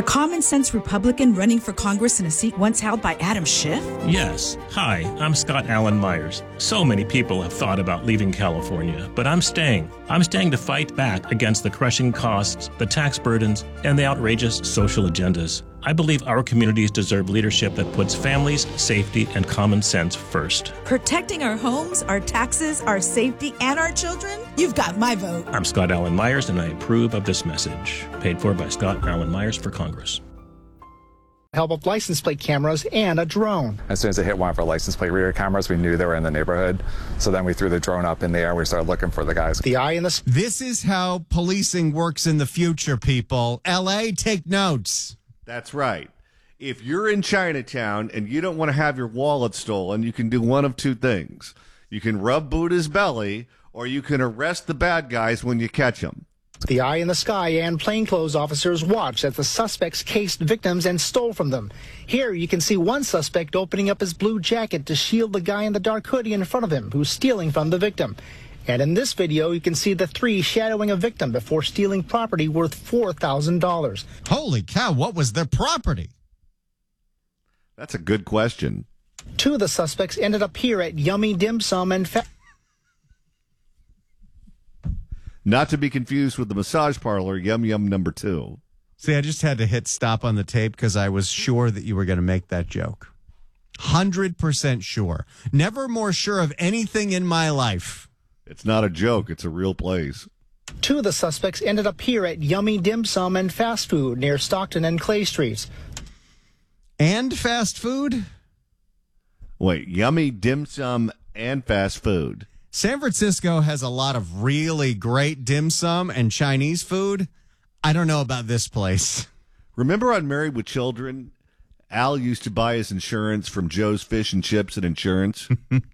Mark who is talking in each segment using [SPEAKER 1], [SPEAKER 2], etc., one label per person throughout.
[SPEAKER 1] A common sense Republican running for Congress in a seat once held by Adam Schiff?
[SPEAKER 2] Yes. Hi, I'm Scott Allen Myers. So many people have thought about leaving California, but I'm staying. I'm staying to fight back against the crushing costs, the tax burdens, and the outrageous social agendas. I believe our communities deserve leadership that puts families, safety, and common sense first.
[SPEAKER 1] Protecting our homes, our taxes, our safety, and our children? You've got my vote.
[SPEAKER 2] I'm Scott Allen Myers, and I approve of this message. Paid for by Scott Allen Myers for Congress.
[SPEAKER 3] Help of license plate cameras and a drone.
[SPEAKER 4] As soon as it hit one of our license plate reader cameras, we knew they were in the neighborhood. So then we threw the drone up in the air and we started looking for the guys.
[SPEAKER 3] The eye in the...
[SPEAKER 5] This is how policing works in the future, people. LA, take notes.
[SPEAKER 6] That's right. If you're in Chinatown and you don't want to have your wallet stolen, you can do one of two things. You can rub Buddha's belly, or you can arrest the bad guys when you catch them.
[SPEAKER 3] The eye in the sky and plainclothes officers watched as the suspects cased victims and stole from them. Here you can see one suspect opening up his blue jacket to shield the guy in the dark hoodie in front of him who's stealing from the victim. And in this video, you can see the three shadowing a victim before stealing property worth $4,000.
[SPEAKER 5] Holy cow, what was their property?
[SPEAKER 6] That's a good question.
[SPEAKER 3] Two of the suspects ended up here at Yummy Dim Sum and
[SPEAKER 6] Not to be confused with the massage parlor, Yum Yum number 2.
[SPEAKER 5] See, I just had to hit stop on the tape because I was sure that you were going to make that joke. 100% sure. Never more sure of anything in my life.
[SPEAKER 6] It's not a joke. It's a real place.
[SPEAKER 3] Two of the suspects ended up here at Yummy Dim Sum and Fast Food near Stockton and Clay Streets.
[SPEAKER 5] And fast food?
[SPEAKER 6] Wait, Yummy Dim Sum and Fast Food.
[SPEAKER 5] San Francisco has a lot of really great dim sum and Chinese food. I don't know about this place.
[SPEAKER 6] Remember on Married with Children, Al used to buy his insurance from Joe's Fish and Chips and Insurance?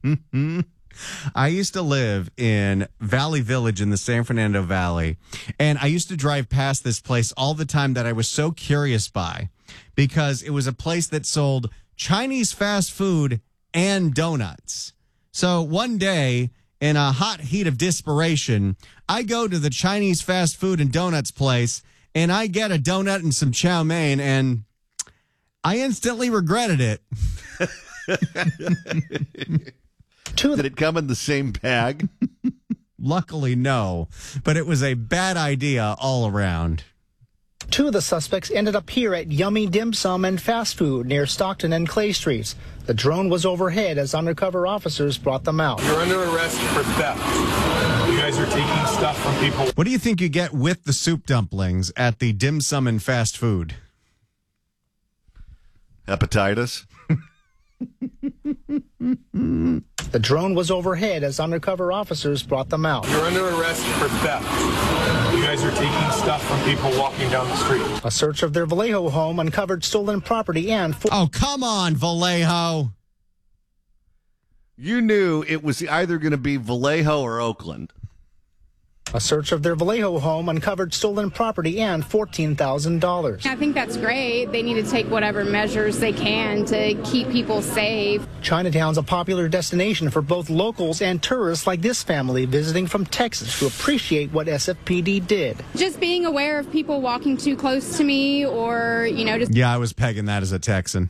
[SPEAKER 5] I used to live in Valley Village in the San Fernando Valley, and I used to drive past this place all the time that I was so curious by because it was a place that sold Chinese fast food and donuts. So one day, in a hot heat of desperation, I go to the Chinese fast food and donuts place, and I get a donut and some chow mein, and I instantly regretted it.
[SPEAKER 6] Did it come in the same bag?
[SPEAKER 5] Luckily, no, but it was a bad idea all around.
[SPEAKER 3] Two of the suspects ended up here at Yummy Dim Sum and Fast Food near Stockton and Clay Streets. The drone was overhead as undercover officers brought them out.
[SPEAKER 7] You're under arrest for theft. You guys are taking stuff from people.
[SPEAKER 5] What do you think you get with the soup dumplings at the dim sum and fast food?
[SPEAKER 6] Hepatitis?
[SPEAKER 3] The drone was overhead as undercover officers brought them out.
[SPEAKER 7] You're under arrest for theft. You guys are taking stuff from people walking down the street.
[SPEAKER 3] A search of their Vallejo home uncovered stolen property and...
[SPEAKER 5] Oh, come on, Vallejo.
[SPEAKER 6] You knew it was either going to be Vallejo or Oakland.
[SPEAKER 3] A search of their Vallejo home uncovered stolen property and $14,000.
[SPEAKER 8] I think that's great. They need to take whatever measures they can to keep people safe.
[SPEAKER 3] Chinatown's a popular destination for both locals and tourists like this family visiting from Texas to appreciate what SFPD did.
[SPEAKER 8] Just being aware of people walking too close to me or, just...
[SPEAKER 5] Yeah, I was pegging that as a Texan.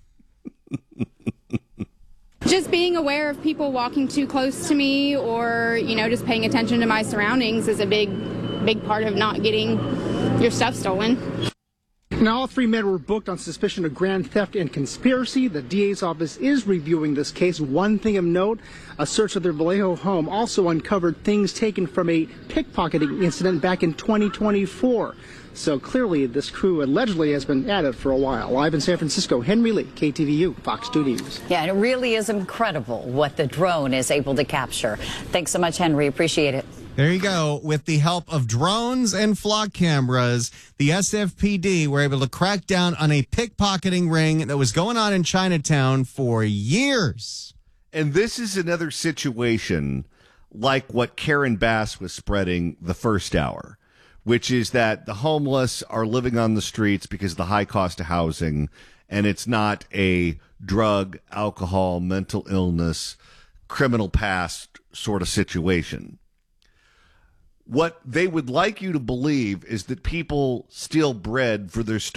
[SPEAKER 8] Just being aware of people walking too close to me or, just paying attention to my surroundings is a big part of not getting your stuff stolen.
[SPEAKER 3] Now, all three men were booked on suspicion of grand theft and conspiracy. The DA's office is reviewing this case. One thing of note, a search of their Vallejo home also uncovered things taken from a pickpocketing incident back in 2024. So clearly, this crew allegedly has been at it for a while. Live in San Francisco, Henry Lee, KTVU, Fox 2 News.
[SPEAKER 9] Yeah, and it really is incredible what the drone is able to capture. Thanks so much, Henry. Appreciate it.
[SPEAKER 5] There you go. With the help of drones and flock cameras, the SFPD were able to crack down on a pickpocketing ring that was going on in Chinatown for years.
[SPEAKER 6] And this is another situation like what Karen Bass was spreading the first hour, which is that the homeless are living on the streets because of the high cost of housing, and it's not a drug, alcohol, mental illness, criminal past sort of situation. What they would like you to believe is that people steal bread for their